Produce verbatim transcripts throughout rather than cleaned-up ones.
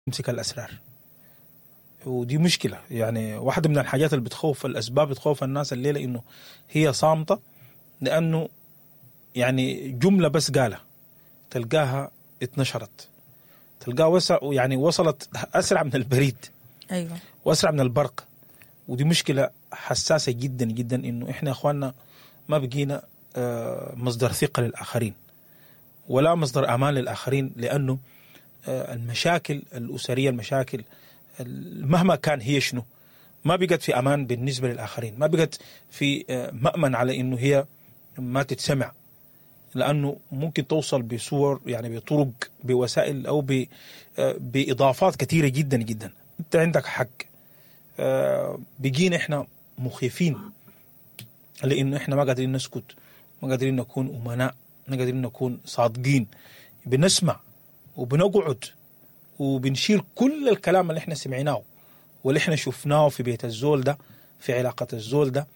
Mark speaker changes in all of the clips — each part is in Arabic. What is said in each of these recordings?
Speaker 1: يمسك الأسرار، ودي مشكلة. يعني واحدة من الحاجات اللي بتخوف الأسباب بتخوف الناس الليلة إنه هي صامتة، لأنه يعني جملة بس قالها تلقاها اتنشرت، تلقاها وصل يعني وصلت أسرع من البريد.
Speaker 2: أيوة.
Speaker 1: وأسرع من البرق. ودي مشكلة حساسة جدا جدا، إنه إحنا أخواننا ما بقينا مصدر ثقة للآخرين ولا مصدر أمان للآخرين، لأنه المشاكل الأسرية، المشاكل مهما كان هي شنو، ما بقت في أمان بالنسبة للآخرين، ما بقت في مأمن على إنه هي ما تتسمع، لأنه ممكن توصل بصور يعني بطرق بوسائل أو بإضافات كثيرة جدا جدا. أنت عندك حق. بقينا إحنا مخيفين لأنه إحنا ما قادرين نسكت، ما قادرين نكون أمناء، ما قادرين نكون صادقين. بنسمع وبنقعد وبنشيل كل الكلام اللي إحنا سمعناه واللي إحنا شفناه في بيت الزول ده، في علاقة الزول ده،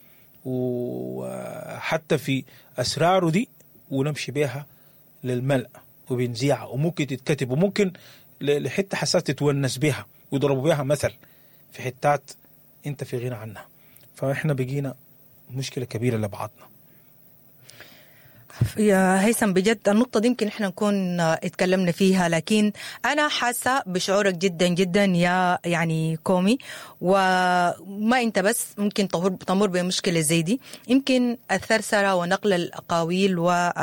Speaker 1: وحتى في أسراره دي، ونمشي بيها للملأ وبنزيعها، وممكن تتكتب، وممكن لحتة حساس تتونس بيها ويضربوا بيها مثل في حتات انت في غنى عنها. فاحنا بقينا مشكلة كبيرة لبعضنا.
Speaker 2: يا هيثم بجد النقطة دي يمكن احنا نكون اتكلمنا فيها، لكن أنا حاسة بشعورك جدا جدا يا يعني كومي، وما أنت بس ممكن تمر بمشكلة زي دي. يمكن الثرثرة ونقل الأقاويل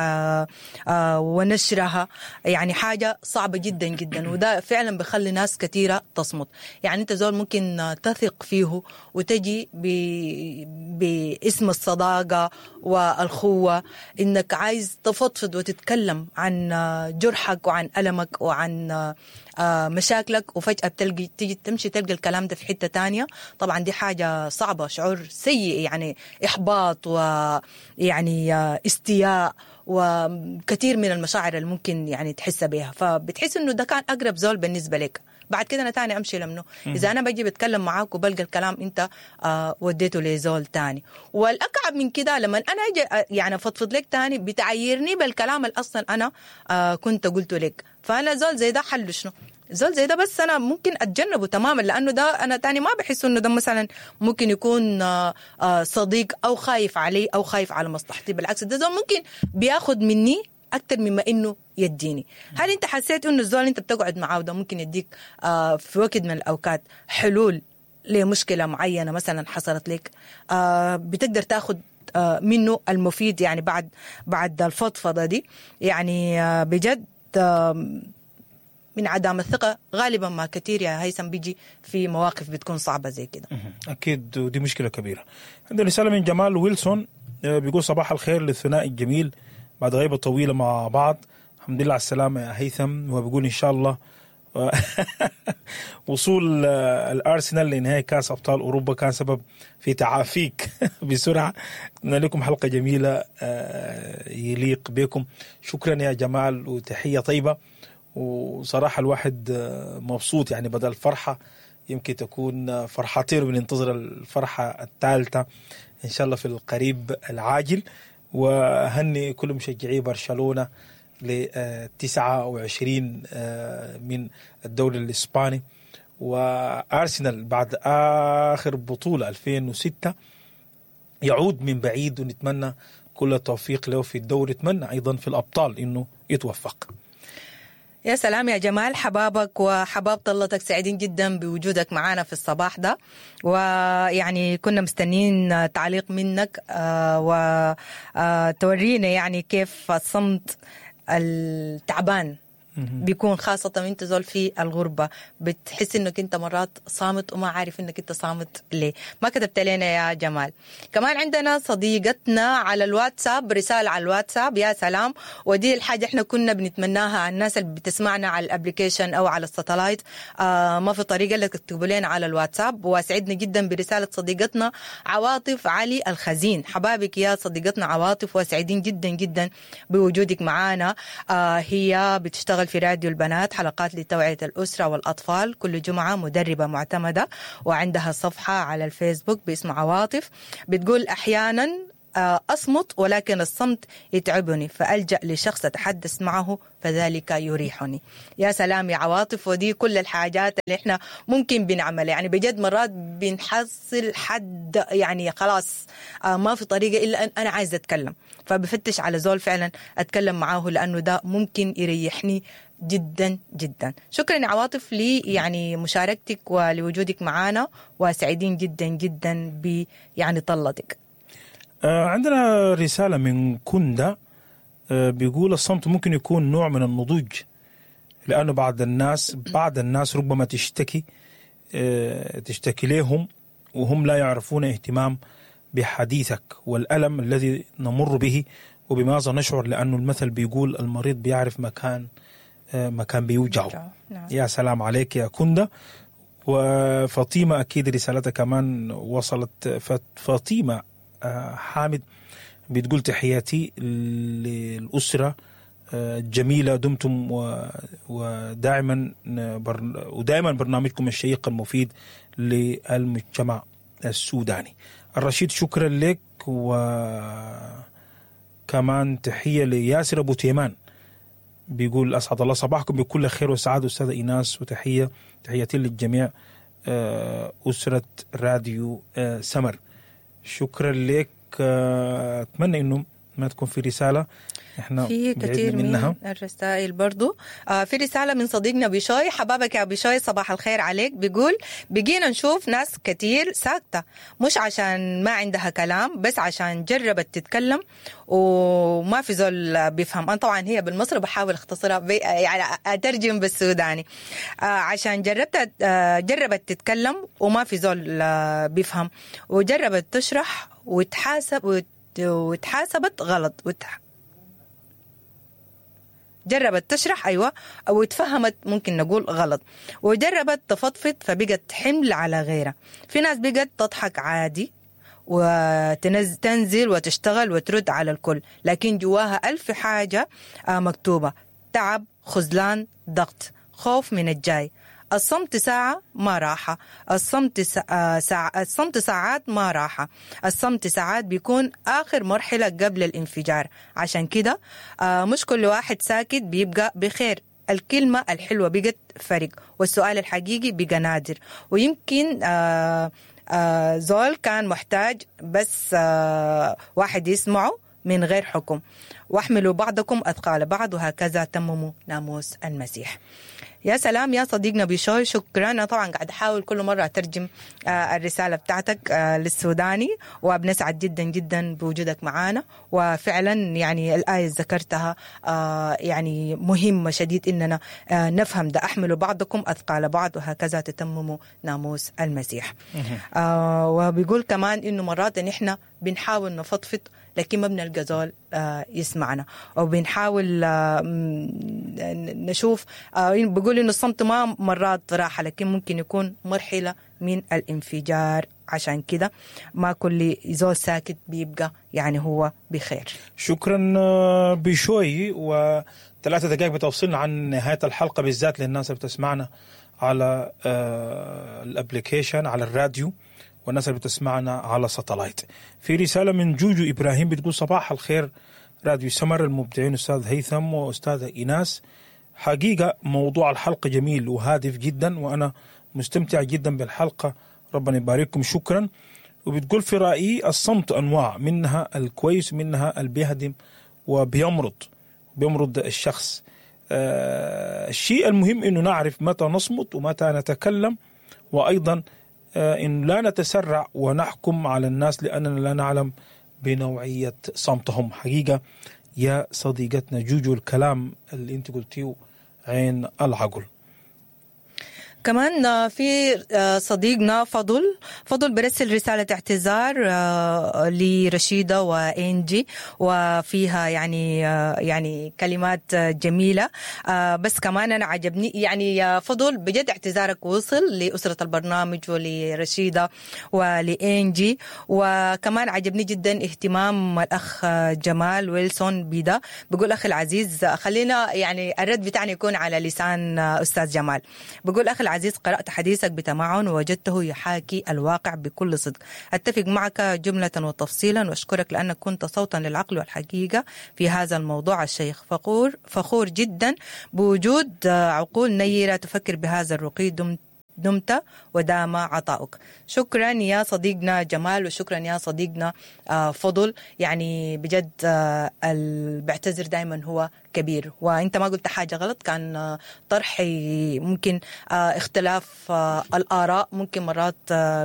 Speaker 2: ونشرها يعني حاجة صعبة جدا جدا، وده فعلا بيخلي ناس كثيرة تصمت. يعني أنت زول ممكن تثق فيه وتجي باسم الصداقة والخوة إنك عايز تفضفض وتتكلم عن جرحك وعن ألمك وعن مشاكلك، وفجأة بتلقي تيجي تمشي تلقى الكلام ده في حتة تانية. طبعا دي حاجة صعبة، شعور سيء، يعني إحباط ويعني استياء وكثير من المشاعر اللي ممكن يعني تحس بها. فبتحس إنه ده كان أقرب زول بالنسبة لك. بعد كده أنا تاني أمشي لمنه إذا أنا بجي بتكلم معاك وبلقى الكلام أنت آه وديته لزول تاني. والأكعب من كده لما أنا أجي يعني فضفض لك تاني بتعيرني بالكلام اللي أصلا أنا آه كنت قلته لك. فأنا زول زي ده حل شنو؟ زول زي ده بس أنا ممكن أتجنبه تماما، لأنه ده أنا تاني ما بحس إنه ده مثلا ممكن يكون آه آه صديق أو خايف علي أو خايف على مصلحتي. بالعكس ده زول ممكن بياخد مني أكتر مما إنه يديني. هل أنت حسيت إنه الزول أنت بتقعد معاه ده ممكن يديك آه في وقت من الأوقات حلول لمشكلة معينة مثلا حصلت لك، آه بتقدر تاخد آه منه المفيد يعني بعد بعد الفضفضة دي؟ يعني آه بجد آه من عدم الثقة غالبا ما كتير يا هيثم بيجي في مواقف بتكون صعبة زي كده.
Speaker 1: أكيد ودي مشكلة كبيرة. عندنا رسالة من جمال ويلسون بيقول صباح الخير للثنائي الجميل بعد غيبة طويلة مع بعض، الحمد لله على السلامة يا هيثم. وبيقول إن شاء الله وصول الأرسنال لنهائي كأس أبطال أوروبا كان سبب في تعافيك بسرعة. أتمنى لكم حلقة جميلة يليق بكم. شكرا يا جمال وتحية طيبة. وصراحة الواحد مبسوط، يعني بدل الفرحة يمكن تكون فرحتين وننتظر الفرحة الثالثة إن شاء الله في القريب العاجل. وهني كل مشجعي برشلونة لتسعة وعشرين من الدوري الإسباني، وأرسنال بعد آخر بطولة ألفين وستة يعود من بعيد، ونتمنى كل التوفيق له في الدوري. نتمنى أيضا في الأبطال إنه يتوفق.
Speaker 2: يا سلام يا جمال، حبابك وحباب طلتك سعيدين جدا بوجودك معنا في الصباح ده، ويعني كنا مستنين تعليق منك وتورينا يعني كيف الصمت التعبان بيكون، خاصة انت زول في الغربة بتحس انك انت مرات صامت وما عارف انك انت صامت ليه. ما كتبت لنا يا جمال. كمان عندنا صديقتنا على الواتساب رسالة على الواتساب، يا سلام، ودي الحاجة احنا كنا بنتمناها على الناس اللي بتسمعنا على الابليكيشن او على الساتلايت. آه ما في طريقة اللي تكتبوا لنا على الواتساب. واسعدنا جدا برسالة صديقتنا عواطف علي الخزين. حبابك يا صديقتنا عواطف، واسعدين جدا جدا بوجودك معانا. آه هي بتشتغل في راديو البنات حلقات لتوعية الأسرة والأطفال كل جمعة، مدربة معتمدة، وعندها صفحة على الفيسبوك باسم عواطف. بتقول أحيانا أصمت ولكن الصمت يتعبني فألجأ لشخص أتحدث معه فذلك يريحني. يا سلام يا عواطف، ودي كل الحاجات اللي احنا ممكن بنعملها. يعني بجد مرات بنحصل حد يعني خلاص ما في طريقة إلا أن أنا عايزة أتكلم، فبفتش على زول فعلا أتكلم معه لأنه ده ممكن يريحني جدا جدا. شكرا يا عواطف لي يعني مشاركتك ولوجودك معنا، وسعيدين جدا جدا ب يعني طلتك.
Speaker 1: آه عندنا رسالة من كندا، آه بيقول الصمت ممكن يكون نوع من النضوج، لأنه بعض الناس بعض الناس ربما تشتكي آه تشتكي لهم وهم لا يعرفون اهتمام بحديثك والألم الذي نمر به وبماذا نشعر، لأنه المثل بيقول المريض بيعرف مكان آه مكان بيوجعه. نعم. يا سلام عليك يا كندا. وفاطمة أكيد رسالتها كمان وصلت. فاطمة حامد بتقول تحياتي للأسرة الجميلة، دمتم ودائما ودائما برنامجكم الشيق المفيد للمجتمع السوداني. الرشيد شكرا لك. وكمان تحية لياسر أبو تيمان بيقول أسعد الله صباحكم بكل خير وسعادة أستاذة إيناس، وتحية تحياتي للجميع أسرة راديو سمر. شكرا لك. أتمنى إنه ما تكون في رسالة احنا
Speaker 2: في كثير
Speaker 1: منها.
Speaker 2: من الرسائل برضو. آه في رسالة من صديقنا بشوي، حبابك يا بشوي صباح الخير عليك. بيقول بقينا نشوف ناس كتير ساكتة مش عشان ما عندها كلام، بس عشان جربت تتكلم وما في زول بيفهم. أنا طبعا هي بالمصري بحاول اختصرها يعني أترجم بالسوداني. آه عشان جربت آه جربت تتكلم وما في زول آه بيفهم، وجربت تشرح وتحاسب وتحاسبت غلط وتح... جربت تشرح أيوة أو اتفهمت ممكن نقول غلط، وجربت تفضفض فبقت حمل على غيرها. في ناس بقت تضحك عادي وتنزل وتشتغل وترد على الكل، لكن جواها ألف حاجة مكتوبة: تعب، خذلان، ضغط، خوف من الجاي. الصمت ساعة ما راحة، الصمت ساعة الصمت ساعات ما راحة، الصمت ساعات بيكون آخر مرحلة قبل الانفجار. عشان كده مش كل واحد ساكت بيبقى بخير. الكلمة الحلوة بقت فرق، والسؤال الحقيقي بقى نادر. ويمكن آآ آآ زول كان محتاج بس واحد يسمعه من غير حكم. واحملوا بعضكم أثقال بعض وهكذا تمموا ناموس المسيح. يا سلام يا صديقنا بيشوي، شكرا. أنا طبعا قاعد أحاول كل مرة أترجم آه الرسالة بتاعتك آه للسوداني، وبنسعد جدا جدا بوجودك معنا. وفعلا يعني الآية ذكرتها آه يعني مهمة شديد إننا آه نفهم ده: أحملوا بعضكم أثقال بعض وهكذا تتمموا ناموس المسيح. آه وبيقول كمان إنه مرات إن إحنا بنحاول نفضفض لكن ما بنلقى زول آه يسمعنا، أو بنحاول آه نشوف آه بيقول إنه الصمت ما مرات راحة، لكن ممكن يكون مرحلة من الانفجار. عشان كده ما كل زول ساكت بيبقى يعني هو بخير.
Speaker 1: شكرا بشوي. وثلاثة دقائق بتوصلنا عن نهاية الحلقة، بالذات للناس اللي بتسمعنا على آه الابليكيشن على الراديو والناس اللي بتسمعنا على ساتلايت. في رسالة من جوجو إبراهيم بتقول صباح الخير راديو سمر، المبدعين أستاذ هيثم وأستاذة إيناس. حقيقة موضوع الحلقة جميل وهادف جدا، وأنا مستمتع جدا بالحلقة، ربنا يبارككم. شكرا. وبتقول في رأيي الصمت أنواع، منها الكويس منها البيهدم وبيمرض بيمرض الشخص. آه الشيء المهم إنه نعرف متى نصمت ومتى نتكلم، وأيضا إن لا نتسرع ونحكم على الناس لأننا لا نعلم بنوعية صمتهم. حقيقة يا صديقتنا جوجو الكلام اللي انت قلتيه عين العقل.
Speaker 2: كمان في صديقنا فضل فضل برسل رسالة اعتذار لرشيدة وإنجي، وفيها يعني يعني كلمات جميلة. بس كمان أنا عجبني يعني يا فضل بجد اعتذارك وصل لأسرة البرنامج ولرشيدة ولإنجي. وكمان عجبني جدا اهتمام الأخ جمال ويلسون بيدا. بقول أخي العزيز، خلينا يعني الرد بتاعنا يكون على لسان أستاذ جمال. بقول أخي العزيز، قرأت حديثك بتمعن ووجدته يحاكي الواقع بكل صدق. أتفق معك جملة وتفصيلا، وأشكرك لأنك كنت صوتا للعقل والحقيقة في هذا الموضوع الشيق. فخور فخور جدا بوجود عقول نيرة تفكر بهذا الرقي. دمت دمت ودام عطاؤك. شكرا يا صديقنا جمال، وشكرا يا صديقنا فضل. يعني بجد بعتذر دائما هو كبير، وانت ما قلت حاجة غلط. كان طرحي ممكن اختلاف الآراء ممكن مرات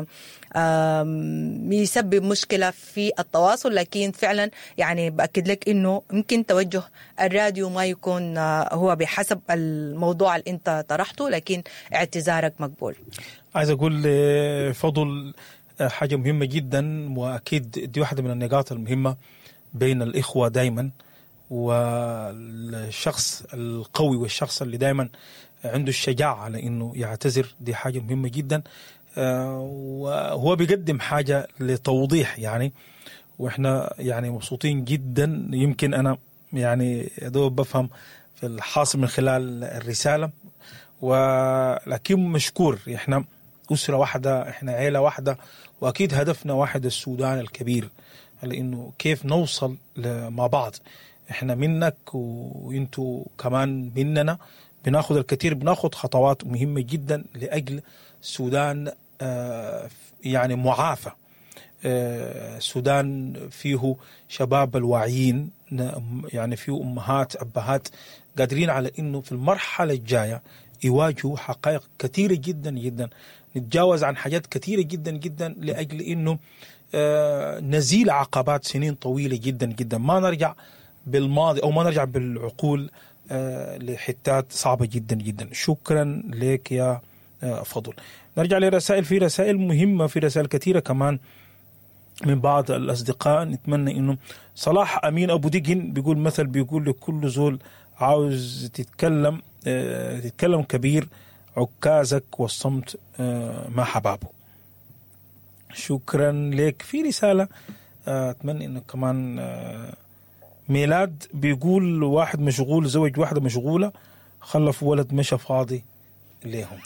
Speaker 2: يسبب مشكلة في التواصل، لكن فعلا يعني بأكد لك إنه ممكن توجه الراديو ما يكون هو بحسب الموضوع اللي أنت طرحته، لكن اعتذارك مقبول.
Speaker 1: عايز أقول فضل حاجة مهمة جدا، وأكيد دي واحدة من النقاط المهمة بين الإخوة دايما، والشخص القوي والشخص اللي دايما عنده الشجاعة على إنه يعتذر، دي حاجة مهمة جدا. وهو بيقدم حاجة لتوضيح يعني، وإحنا يعني مبسوطين جدا. يمكن أنا يعني دوب بفهم في الحاصل من خلال الرسالة، ولكن مشكور. إحنا أسرة واحدة، إحنا عيلة واحدة، وأكيد هدفنا واحد، السودان الكبير، لأنه كيف نوصل مع بعض. إحنا منك وإنتوا كمان مننا، بناخد الكثير، بناخد خطوات مهمة جدا لأجل السودان يعني معافى. السودان فيه شباب الواعيين، يعني فيه أمهات أبهات قادرين على إنه في المرحلة الجاية يواجهوا حقائق كثيرة جدا جدا، نتجاوز عن حاجات كثيرة جدا جدا لأجل إنه نزيل عقبات سنين طويلة جدا جدا، ما نرجع بالماضي أو ما نرجع بالعقول لحتات صعبة جدا جدا. شكرا لك يا فضل. نرجع لرسائل، في رسائل مهمة، في رسائل كثيرة كمان من بعض الأصدقاء. نتمنى إنه صلاح أمين أبو دقن بيقول مثل، بيقول لكل زول عاوز تتكلم اه تتكلم كبير، عكازك والصمت اه ما حبابه. شكرا لك. في رسالة اه أتمنى إنه كمان اه ميلاد بيقول واحد مشغول، زوج واحدة مشغولة، خلف ولد مشى فاضي ليهم.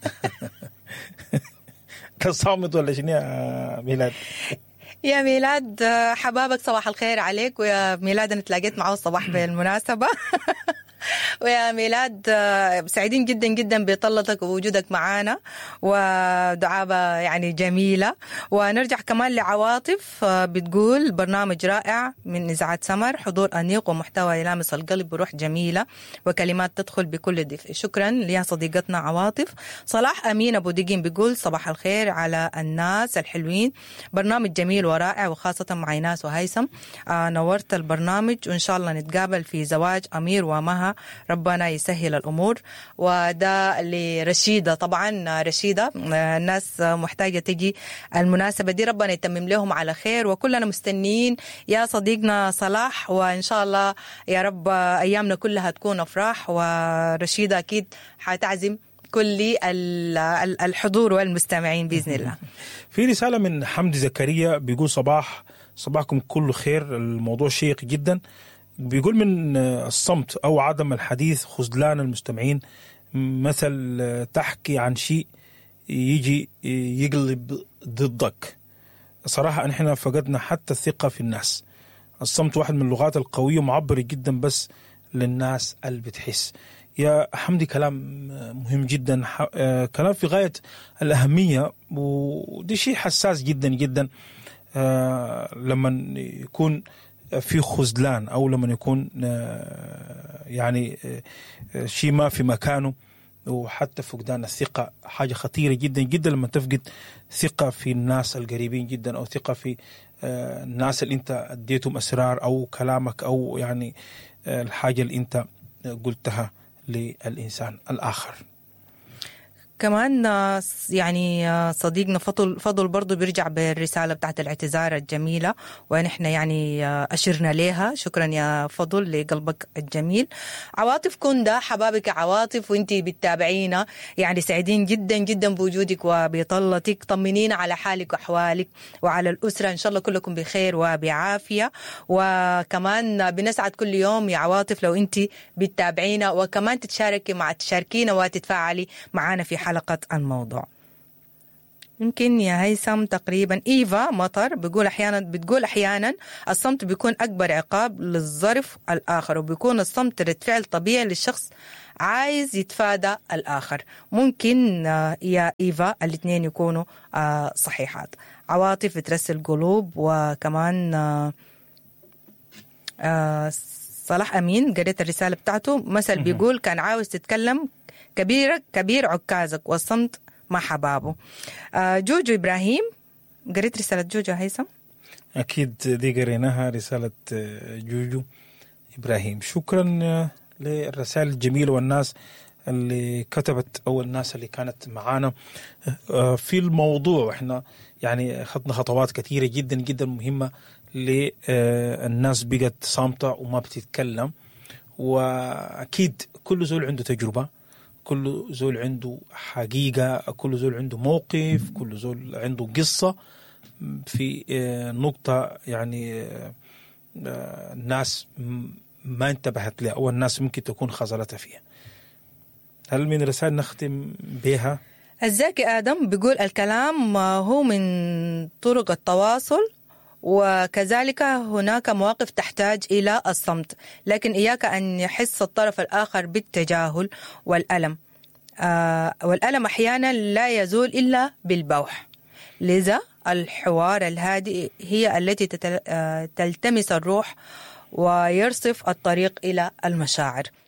Speaker 1: كصامت ولا شنو يا ميلاد؟
Speaker 2: يا ميلاد حبابك صباح الخير عليك، ويا ميلاد أنا تلاقيت معه الصباح بالمناسبة. ويا ميلاد سعيدين جدا جدا بطلتك ووجودك معانا، ودعابة يعني جميلة. ونرجع كمان لعواطف بتقول برنامج رائع من إذاعة سمر، حضور أنيق ومحتوى يلامس القلب بروح جميلة وكلمات تدخل بكل دفء. شكرا ليا صديقتنا عواطف. صلاح أمين أبو دقين بيقول صباح الخير على الناس الحلوين، برنامج جميل ورائع وخاصة مع ايناس وهيثم. آه نورت البرنامج، وإن شاء الله نتقابل في زواج أمير ومها، ربنا يسهل الأمور. وده لرشيدة، طبعا رشيدة الناس محتاجة تجي المناسبة دي، ربنا يتمم لهم على خير، وكلنا مستنيين يا صديقنا صلاح، وإن شاء الله يا رب أيامنا كلها تكون أفراح، ورشيدة أكيد حتعزم كل الحضور والمستمعين بإذن الله.
Speaker 1: في رسالة من حمد زكريا بيقول صباح صباحكم كله خير، الموضوع شيق جدا. بيقول من الصمت أو عدم الحديث خذلان المستمعين، مثل تحكي عن شيء يجي يقلب ضدك. صراحة نحن فقدنا حتى الثقة في الناس. الصمت واحد من اللغات القوية معبرة جدا بس للناس اللي بتحس. يا حمدي كلام مهم جدا، كلام في غاية الأهمية، ودي شيء حساس جدا جدا لما يكون في خذلان أو لما يكون يعني شيء ما في مكانه. وحتى فقدان الثقة حاجة خطيرة جدا جدا، لما تفقد ثقة في الناس القريبين جدا، أو ثقة في الناس اللي أنت أديتهم أسرار أو كلامك أو يعني الحاجة اللي أنت قلتها للإنسان الآخر.
Speaker 2: كمان يعني صديقنا فضل فضل برضو بيرجع بالرسالة بتاعت الاعتذار الجميلة، ونحن يعني أشرنا لها. شكرا يا فضل لقلبك الجميل. عواطف كندا، حبابك عواطف وانتي بتتابعينا، يعني سعيدين جدا جدا بوجودك وبطلتك. طمنينا على حالك وأحوالك وعلى الأسرة، إن شاء الله كلكم بخير وبعافية. وكمان بنسعد كل يوم يا عواطف لو انتي بتتابعينا، وكمان تتشاركي مع تشاركينا وتتفاعلي معنا في حلقة الموضوع. يمكن يا هيثم تقريبا إيفا مطر بيقول أحيانا بتقول أحيانا الصمت بيكون أكبر عقاب للظرف الآخر، وبيكون الصمت رد فعل طبيعي للشخص عايز يتفادى الآخر. ممكن يا إيفا الاثنين يكونوا صحيحات. عواطف بترسل قلوب، وكمان صلاح أمين قريت الرسالة بتاعته، مثل بيقول كان عاوز تتكلم كبير كبير عكازك والصمت مع حبابه. جوجو إبراهيم، قريت رسالة جوجو هيثم؟
Speaker 1: أكيد دي قريناها، رسالة جوجو إبراهيم. شكرا للرسائل الجميلة والناس اللي كتبت أو الناس اللي كانت معانا في الموضوع. إحنا يعني أخذنا خطوات كثيرة جدا جدا مهمة للناس بقت صامتة وما بتتكلم. وأكيد كل زول عنده تجربة، كل زول عنده حقيقة، كل زول عنده موقف، كل زول عنده قصة في نقطة يعني الناس ما انتبهت لها أو الناس ممكن تكون خزلتها فيها. هل من رسالة نختم بها؟
Speaker 2: الزاكي آدم بيقول الكلام هو من طرق التواصل، وكذلك هناك مواقف تحتاج إلى الصمت، لكن إياك أن يحس الطرف الآخر بالتجاهل والألم. آه والألم أحيانا لا يزول إلا بالبوح، لذا الحوار الهادئ هي التي تلتمس الروح ويرصف الطريق إلى المشاعر.